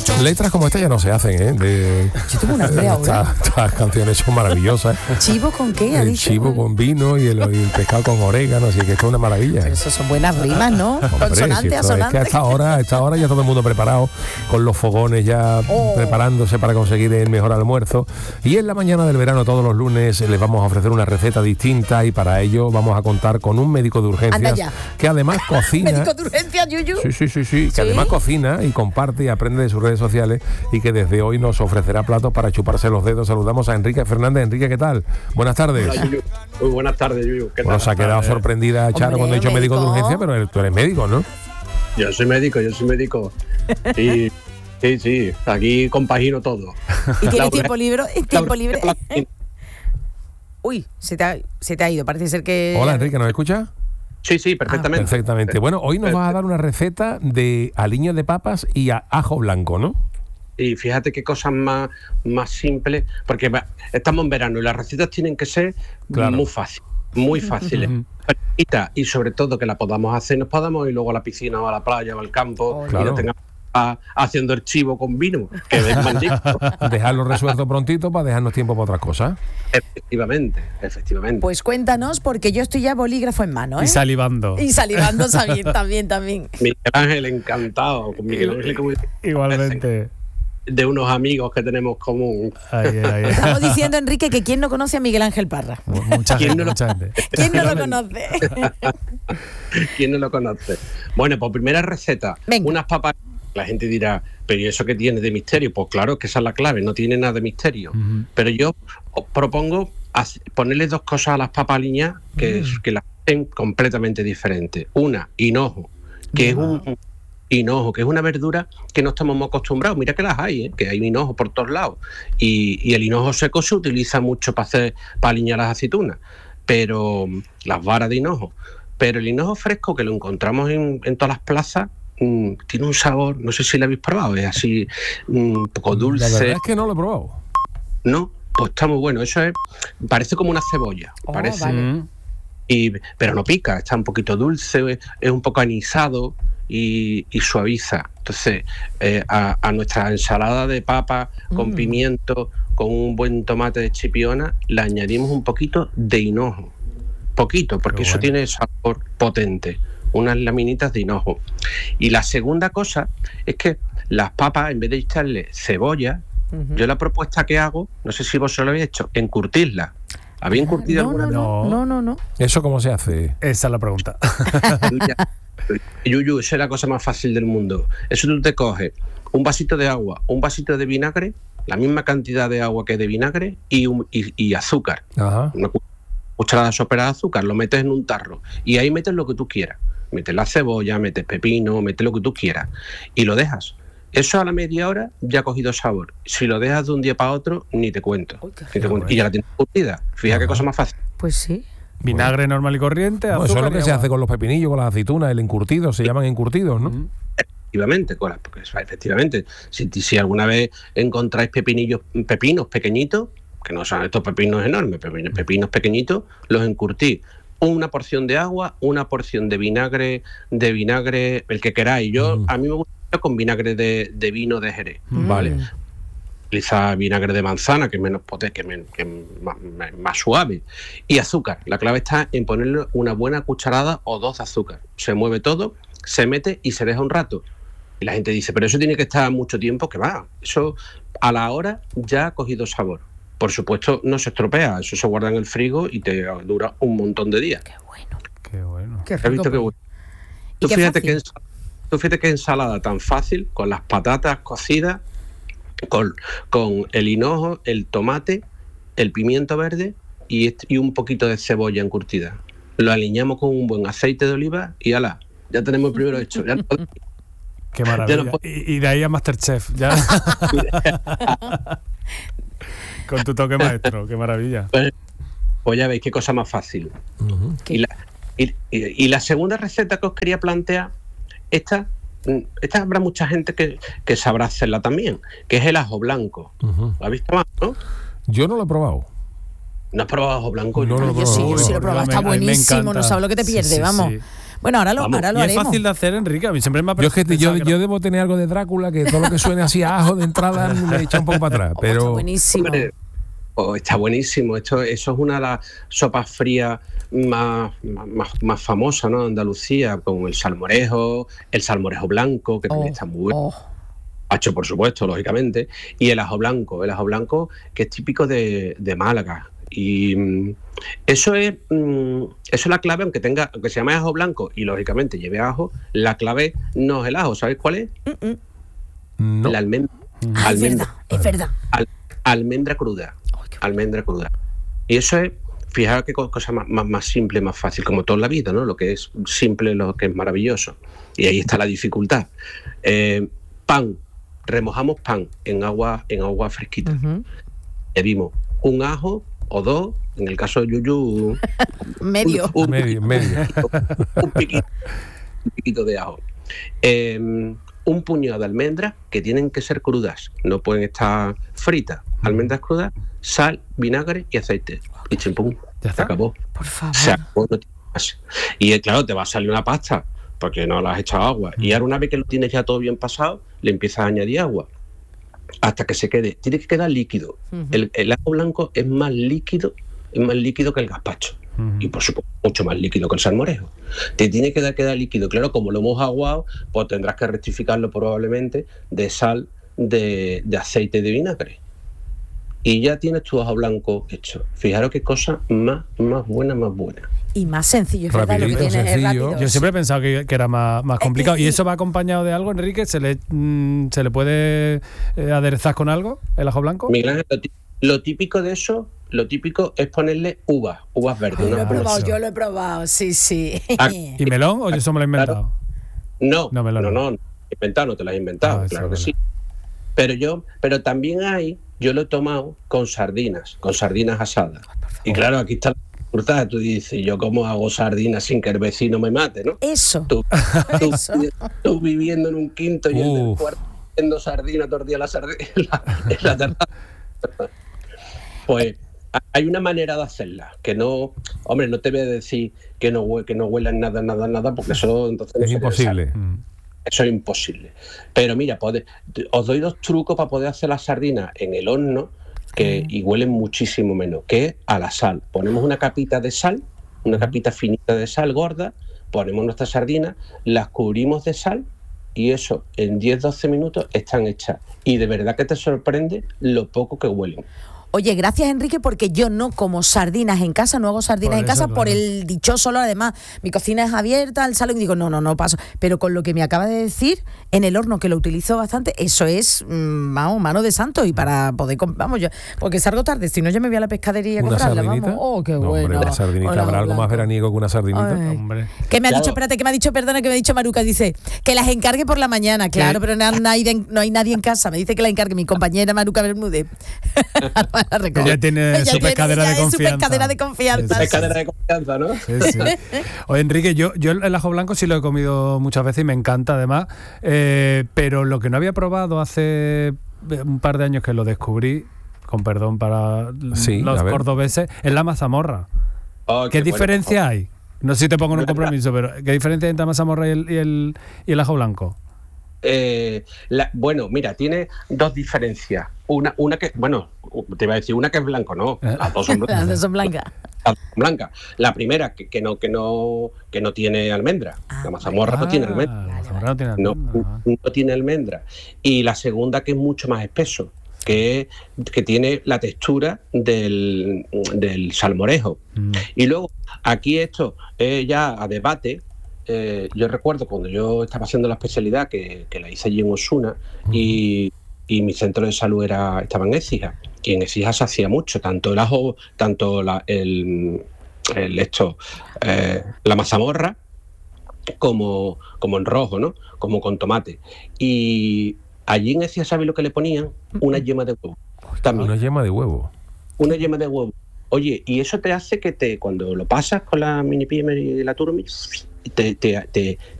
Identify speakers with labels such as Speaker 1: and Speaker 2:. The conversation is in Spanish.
Speaker 1: Letras como esta ya no se hacen,
Speaker 2: Yo tengo una hambre ahora.
Speaker 1: Estas canciones son maravillosas.
Speaker 2: ¿Chivo con qué?
Speaker 1: El chivo con vino y el pescado con orégano, así que esto es una maravilla.
Speaker 2: Pero eso son buenas rimas, ¿no? Consonante, asonante.
Speaker 1: Es que a esta hora ya todo el mundo preparado, con los fogones ya preparándose para conseguir el mejor almuerzo. Y en la mañana del verano, todos los lunes, les vamos a ofrecer una receta distinta y para ello vamos a contar con un médico de urgencias que además cocina.
Speaker 2: ¿Médico de urgencias, Yuyu?
Speaker 1: Sí, que además cocina y comparte y aprende de sus redes sociales y que desde hoy nos ofrecerá platos para chuparse los dedos. Saludamos a Enrique Fernández. Enrique, ¿qué tal? Buenas tardes.
Speaker 3: Hola, Yuyu. Muy buenas tardes, Yuyu. ¿Qué tal?
Speaker 1: Bueno, se ha quedado sorprendida Charo cuando he dicho médico de urgencia, pero tú eres médico, ¿no?
Speaker 3: Yo soy médico. Y sí, aquí compagino todo.
Speaker 2: ¿Y tienes tiempo libre? Uy, se te ha ido, parece ser que...
Speaker 1: Hola, Enrique, ¿nos escuchas?
Speaker 3: Sí, perfectamente.
Speaker 1: Perfectamente. Bueno, hoy nos vas a dar una receta de aliños de papas y ajo blanco, ¿no?
Speaker 3: Y fíjate qué cosas más simples, porque estamos en verano y las recetas tienen que ser muy fáciles. Y sobre todo que la podamos hacer, nos podamos ir luego a la piscina o a la playa o al campo y lo tengamos haciendo el chivo con vino, que es magnífico.
Speaker 1: Dejarlo resuelto prontito para dejarnos tiempo para otras cosas.
Speaker 3: Efectivamente.
Speaker 2: Pues cuéntanos, porque yo estoy ya bolígrafo en mano, ¿eh?
Speaker 4: Y salivando
Speaker 2: también.
Speaker 3: Miguel Ángel, encantado. Con Miguel Ángel,
Speaker 4: igualmente.
Speaker 3: De unos amigos que tenemos común.
Speaker 2: Estamos diciendo, Enrique, que ¿quién no conoce a Miguel Ángel Parra?
Speaker 4: Mucha gente.
Speaker 2: ¿Quién no lo conoce?
Speaker 3: ¿Quién no lo conoce? Bueno, pues primera receta.
Speaker 2: Venga.
Speaker 3: Unas papas. La gente dirá, ¿pero y eso qué tiene de misterio? Pues claro, que esa es la clave, no tiene nada de misterio. Pero yo os propongo ponerle dos cosas a las papas aliñadas que las hacen completamente diferentes. Una, hinojo, que es una verdura que no estamos muy acostumbrados. Mira que las hay, que hay hinojo por todos lados. Y el hinojo seco se utiliza mucho para aliñar las aceitunas, pero las varas de hinojo. Pero el hinojo fresco, que lo encontramos en todas las plazas, tiene un sabor, no sé si lo habéis probado, es así un poco dulce.
Speaker 1: La verdad es que no lo he probado.
Speaker 3: No, pues está muy bueno. Eso parece como una cebolla, parece.
Speaker 2: Vale.
Speaker 3: Pero no pica, está un poquito dulce, es un poco anisado y suaviza. Entonces, a nuestra ensalada de papa con pimiento, con un buen tomate de chipiona, le añadimos un poquito de hinojo. Poquito, porque eso tiene sabor potente. Unas laminitas de hinojo. Y la segunda cosa es que las papas, en vez de echarle cebolla, yo la propuesta que hago, no sé si vosotros lo habéis hecho, encurtirla. ¿Habéis encurtido alguna vez?
Speaker 2: No.
Speaker 1: ¿Eso cómo se hace?
Speaker 4: Esa es la pregunta.
Speaker 3: Yuyu, esa es la cosa más fácil del mundo. Eso tú te coges un vasito de agua, un vasito de vinagre, la misma cantidad de agua que de vinagre y azúcar.
Speaker 1: Ajá.
Speaker 3: Una cucharada sopera de azúcar, lo metes en un tarro y ahí metes lo que tú quieras. Metes la cebolla, metes pepino, metes lo que tú quieras y lo dejas. Eso a la media hora ya ha cogido sabor. Si lo dejas de un día para otro, ni te cuento. Y ya la tienes curtida. Fíjate qué cosa más fácil.
Speaker 2: Pues sí.
Speaker 4: Vinagre normal y corriente, azúcar.
Speaker 1: Eso es lo que
Speaker 4: y
Speaker 1: se
Speaker 4: agua.
Speaker 1: hace con los pepinillos, con las aceitunas, el encurtido, se llaman encurtidos, ¿no?
Speaker 3: Efectivamente, efectivamente. Si alguna vez encontráis pepinos pequeñitos, que no son estos pepinos enormes, pepinos pequeñitos, los encurtís. Una porción de agua, una porción de vinagre, el que queráis. A mí me gusta con vinagre de vino de Jerez, ¿vale? Utiliza vinagre de manzana, que es menos potente, que más suave. Y azúcar. La clave está en ponerle una buena cucharada o dos de azúcar. Se mueve todo, se mete y se deja un rato. Y la gente dice, pero eso tiene que estar mucho tiempo, que va. Eso a la hora ya ha cogido sabor. Por supuesto, no se estropea, eso se guarda en el frigo y te dura un montón de días.
Speaker 2: Qué bueno.
Speaker 4: Qué bueno.
Speaker 2: Qué
Speaker 3: ¿Has visto
Speaker 2: rico.
Speaker 3: qué bueno?
Speaker 2: ¿Y qué
Speaker 3: Tú fíjate qué ensalada tan fácil, con las patatas cocidas, con el hinojo, el tomate, el pimiento verde y un poquito de cebolla encurtida. Lo aliñamos con un buen aceite de oliva y ala, ya tenemos el primero hecho.
Speaker 4: Qué maravilla. Y de ahí a Masterchef, ya. Con tu toque maestro, qué maravilla.
Speaker 3: Pues ya veis qué cosa más fácil. Y la segunda receta que os quería plantear, esta habrá mucha gente que sabrá hacerla también, que es el ajo blanco. ¿Lo has visto más, no?
Speaker 1: Yo no lo he probado.
Speaker 3: ¿No has probado ajo blanco?
Speaker 1: No lo he
Speaker 2: Yo sí lo he
Speaker 4: Uy,
Speaker 2: probado,
Speaker 4: a
Speaker 2: está
Speaker 4: mí me
Speaker 2: buenísimo,
Speaker 4: encanta.
Speaker 2: no sabes lo que te pierdes,
Speaker 4: Sí,
Speaker 2: vamos.
Speaker 4: sí.
Speaker 2: Bueno, ahora lo
Speaker 4: y es
Speaker 2: haremos.
Speaker 4: fácil de hacer, Enrique. A mí siempre me ha
Speaker 1: Yo, es que
Speaker 4: pensado
Speaker 1: yo debo tener algo de Drácula, que todo lo que suene así a ajo de entrada me echa un poco para atrás.
Speaker 2: Está
Speaker 1: Pero
Speaker 2: buenísimo.
Speaker 3: Hombre, está buenísimo. Eso es una de las sopas frías más famosas, ¿no? De Andalucía, con el salmorejo blanco, que también está muy bueno. Hacho, por supuesto, lógicamente. Y el ajo blanco, que es típico de Málaga. Y eso es la clave, aunque se llame ajo blanco y lógicamente lleve ajo, la clave no es el ajo. ¿Sabéis cuál es?
Speaker 1: no.
Speaker 3: La almendra.
Speaker 2: Es verdad.
Speaker 3: Almendra cruda. Almendra cruda. Y eso es, fijaros qué cosa más simple, más fácil, como toda la vida, ¿no? Lo que es simple, lo que es maravilloso. Y ahí está la dificultad. Pan. Remojamos pan en agua fresquita. Le dimos un ajo o dos, en el caso de Yuyu,
Speaker 2: medio.
Speaker 3: Un piquito de ajo. Un puñado de almendras que tienen que ser crudas, no pueden estar fritas. Almendras crudas, sal, vinagre y aceite. Y chimpum, se acabó.
Speaker 2: Por favor.
Speaker 3: Se acabó, no tiene más. Y claro, te va a salir una pasta porque no le has echado agua. Y ahora, una vez que lo tienes ya todo bien pasado, le empiezas a añadir agua hasta que se quede. Tiene que quedar líquido. El ajo blanco es más líquido que el gazpacho. Y por supuesto mucho más líquido que el salmorejo. Te tiene que quedar líquido. Claro, como lo hemos aguado, pues tendrás que rectificarlo probablemente de sal, de aceite y de vinagre. Y ya tienes tu ajo blanco hecho. Fijaros qué cosa más buena.
Speaker 2: Y más sencillo, es verdad, lo que
Speaker 1: Rapidito,
Speaker 2: tienes es
Speaker 1: sencillo.
Speaker 2: rápido.
Speaker 4: Yo siempre he pensado que era más complicado. ¿Y eso va acompañado de algo, Enrique? ¿Se le puede aderezar con algo el ajo blanco?
Speaker 3: Miguel Ángel, lo típico de eso, es ponerle uvas verdes.
Speaker 2: Yo lo he probado, sí.
Speaker 4: ¿Y melón o eso me lo he inventado?
Speaker 3: No,
Speaker 4: melón.
Speaker 3: no te lo has inventado, claro que sí. Pero también yo lo he tomado con sardinas asadas. Y claro, aquí está la dificultad. Tú dices, ¿yo cómo hago sardinas sin que el vecino me mate, no?
Speaker 2: Eso.
Speaker 3: Tú viviendo en un quinto y el del cuarto haciendo sardinas, tortilla en la terraza. Pues hay una manera de hacerla, que no, hombre, no te voy a decir que no huelan nada, porque eso entonces
Speaker 1: es imposible.
Speaker 3: Eso es imposible. Pero mira, os doy 2 trucos para poder hacer las sardinas en el horno y huelen muchísimo menos, que es a la sal. Ponemos una capita de sal, una capita finita de sal gorda, ponemos nuestras sardinas, las cubrimos de sal y eso en 10-12 minutos están hechas. Y de verdad que te sorprende lo poco que huelen.
Speaker 2: Oye, gracias, Enrique, porque yo no como sardinas en casa, no hago sardinas en casa por el dichoso olor. Además, mi cocina es abierta, el salón, y digo, no paso. Pero con lo que me acaba de decir, en el horno, que lo utilizo bastante, eso es, mano de santo. Y para poder, yo, porque salgo tarde, si no yo me voy a la pescadería a comprarla, vamos. Oh, qué bueno.
Speaker 1: Hombre, una sardinita, ¿habrá algo más veraniego que una sardinita?
Speaker 4: Hombre.
Speaker 2: ¿Qué me ha dicho? Espérate, que me ha dicho, perdona, que me ha dicho Maruca, dice, que las encargue por la mañana, claro, pero no hay nadie en casa. Me dice que la encargue mi compañera Maruca Bermúdez.
Speaker 4: Ella tiene su pescadera de confianza.
Speaker 2: Su pescadera de confianza.
Speaker 3: Pescadera de confianza, ¿no?
Speaker 4: Sí. Oye, Enrique, yo el ajo blanco sí lo he comido muchas veces y me encanta además, pero lo que no había probado hace un par de años que lo descubrí, con perdón para los cordobeses, es la mazamorra. ¿Qué diferencia hay? No sé si te pongo en un compromiso, pero ¿qué diferencia hay entre la mazamorra y el ajo blanco?
Speaker 3: Bueno, mira, tiene 2 diferencias. Una que, bueno, te iba a decir una que es blanco, no. Las dos son blancas.
Speaker 2: Las dos son blancas.
Speaker 3: Blanca. La primera que no tiene almendra. La mazamorra no tiene almendra. No tiene almendra. Y la segunda que es mucho más espeso, que tiene la textura del salmorejo. Y luego aquí esto ya a debate. Yo recuerdo cuando yo estaba haciendo la especialidad que la hice allí en Osuna y mi centro de salud estaba en Écija, y en Écija se hacía mucho, tanto el ajo, tanto la mazamorra como en rojo, ¿no? Como con tomate. Y allí en Écija, ¿sabes lo que le ponían? Una yema de huevo. También.
Speaker 1: Una yema de huevo.
Speaker 3: Una yema de huevo. Oye, y eso te hace que cuando lo pasas con la mini pimer y la turmi, te